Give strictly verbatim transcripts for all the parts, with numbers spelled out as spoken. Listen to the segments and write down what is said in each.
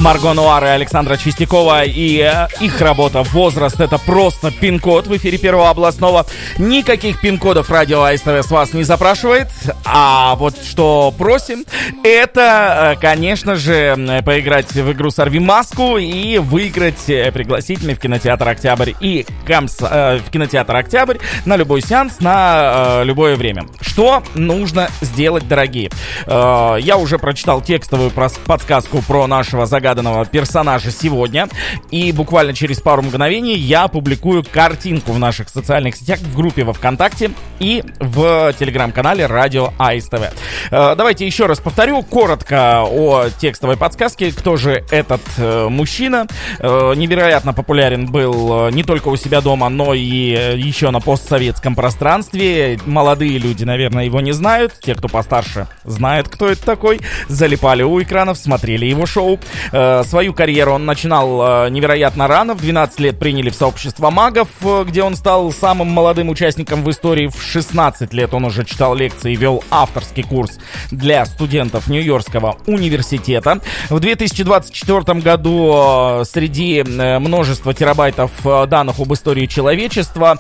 Марго Нуар и Александра Чистякова и э, их работа «Возраст» — это просто пин-код в эфире Первого областного. Никаких пин-кодов радио АСТВ с вас не запрашивает. А вот что просим, это, э, конечно же, поиграть в игру «Сорви маску» и выиграть э, пригласительный в кинотеатр «Октябрь» и Камс, э, в кинотеатр «Октябрь» на любой сеанс, на э, любое время. Что нужно сделать, дорогие? Э, я уже прочитал текстовую подсказку про нашего загаданного персонажа сегодня, и буквально через пару мгновений я публикую картинку в наших социальных сетях, в группе во ВКонтакте и в телеграм-канале Радио АСТВ. Э, давайте еще раз повторю коротко о текстовой подсказке. Кто же этот э, мужчина? Э, невероятно популярен был э, не только у себя дома, но и э, еще на постсоветском пространстве. Молодые люди, наверное, его не знают. Те, кто постарше, знают, кто это такой. Залипали у экранов, смотрели его шоу. Э, свою карьеру он начинал э, невероятно рано. В двенадцать лет приняли в сообщество магов, э, где он стал самым молодым участником в истории. В шестнадцать лет он уже читал лекции и вел авторский курс для студентов Нью-Йоркского университета. В две тысячи двадцать четвёртом году э, среди э, множества терабайтов э, данных об истории человечества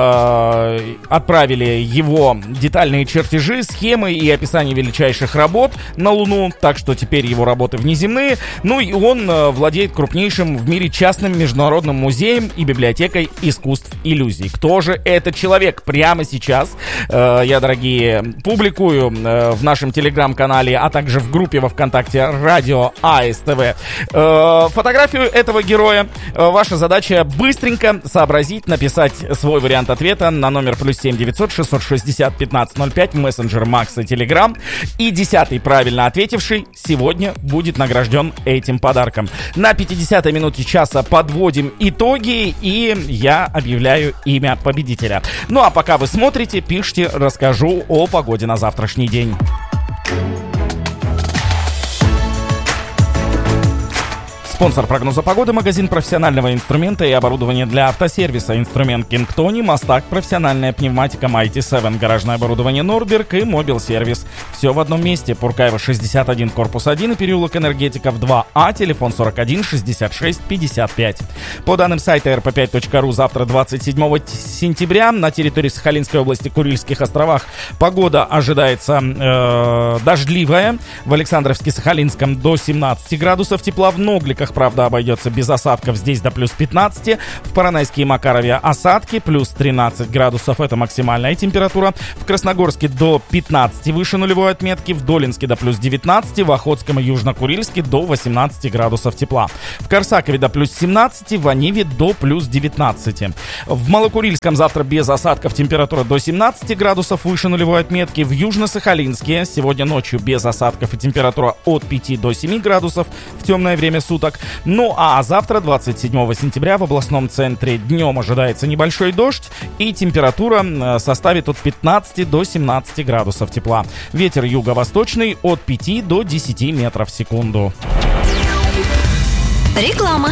э, отправили его детальные чертежи, схемы и описание величайших работ на Луну, так что теперь его работы внеземные. Ну и он э, владеет крупнейшим в мире частным международным музеем и библиотекой искусств иллюзий. Кто же этот человек? Прямо сейчас э, я, дорогие, публикую э, в нашем телеграм-канале, а также в группе во ВКонтакте Радио АСТВ э, фотографию этого героя. Э, ваша задача быстренько сообразить, написать свой вариант ответа на номер плюс семь девятьсот шестьсот шестьдесят пятнадцать ноль пять в мессенджер Макс и Телеграм. И десятый правильно ответивший сегодня будет награжден этим подарком. На пятидесятой минуте часа подводим итоги, и я объявляю имя победителя. Ну а пока вы смотрите, пишите, расскажу о погоде на завтрашний день. Спонсор прогноза погоды — магазин профессионального инструмента и оборудования для автосервиса. Инструмент Кингтони, Мастак, профессиональная пневматика Mighty семь, гаражное оборудование Норберг и Мобил Сервис. Все в одном месте. Пуркаева шестьдесят один, корпус один и переулок Энергетиков два А, телефон сорок один шестьдесят шесть пятьдесят пять. По данным сайта эр пэ пять точка ру, завтра двадцать седьмого сентября на территории Сахалинской области, Курильских островах погода ожидается э, дождливая. В Александровске-Сахалинском до семнадцати градусов тепла, в Ногликах, правда, обойдется без осадков, здесь до плюс пятнадцати. В Поронайске и Макарове осадки, плюс тринадцать градусов, это максимальная температура. В Красногорске до пятнадцати выше нулевой отметки, в Долинске до плюс девятнадцати, в Охотском и Южно-Курильске до восемнадцати градусов тепла. В Корсакове до плюс семнадцати, в Аниве до плюс девятнадцати. В Малокурильском завтра без осадков, температура до семнадцати градусов выше нулевой отметки. В Южно-Сахалинске сегодня ночью без осадков и температура от пяти до семи градусов в темное время суток. Ну а завтра, двадцать седьмого сентября, в областном центре днем ожидается небольшой дождь, и температура составит от пятнадцати до семнадцати градусов тепла. Ветер юго-восточный от пяти до десяти метров в секунду. Реклама.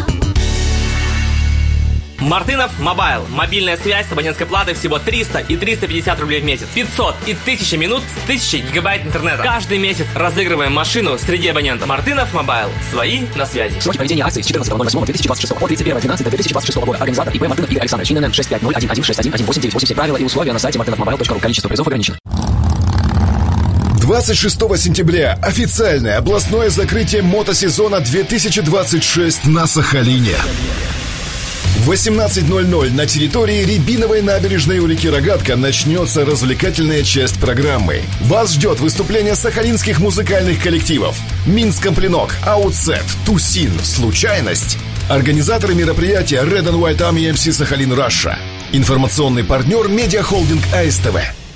Мартынов Мобайл. Мобильная связь с абонентской платой всего триста и триста пятьдесят рублей в месяц. пятьсот и тысяча минут с тысячей гигабайт интернета. Каждый месяц разыгрываем машину среди абонентов. Мартынов Мобайл. Свои на связи. Сроки проведения акции с четырнадцатого ноль восьмого две тысячи двадцать шестого по тридцать первое двенадцатое две тысячи двадцать шестого года. Организатор ИП Мартынов Игорь Александрович. ИНН шесть пять ноль один один шесть один один восемь девять восемь. Все правила и условия на сайте мартынов мобайл точка ру. Количество призов ограничено. двадцать шестого сентября официальное областное закрытие мотосезона две тысячи двадцать шесть на Сахалине. В восемнадцать ноль ноль на территории Рябиновой набережной у реки Рогатка начнется развлекательная часть программы. Вас ждет выступление сахалинских музыкальных коллективов: Минскомпленок, Аутсет, Тусин, Случайность. Организаторы мероприятия Red and White Army эм си Сахалин Раша. Информационный партнер Медиахолдинг АСТВ.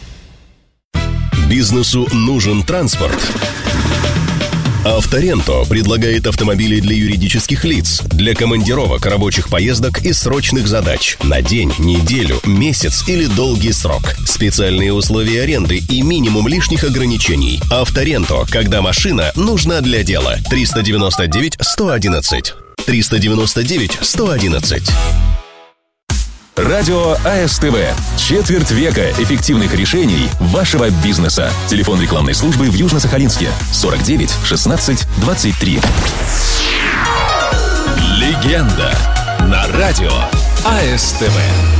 Бизнесу нужен транспорт. Авторенто предлагает автомобили для юридических лиц, для командировок, рабочих поездок и срочных задач на день, неделю, месяц или долгий срок. Специальные условия аренды и минимум лишних ограничений. Авторенто, когда машина нужна для дела. триста девяносто девять сто одиннадцать. триста девяносто девять сто одиннадцать. Радио АСТВ. Четверть века эффективных решений вашего бизнеса. Телефон рекламной службы в Южно-Сахалинске. сорок девять шестнадцать двадцать три. Легенда на радио АСТВ.